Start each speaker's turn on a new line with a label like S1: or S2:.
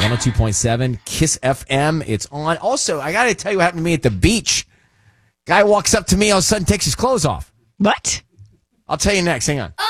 S1: 102.7 Kiss FM. It's on. Also, I got to tell you what happened to me at the beach. Guy walks up to me, all of a sudden takes his clothes off.
S2: What?
S1: I'll tell you next. Hang on.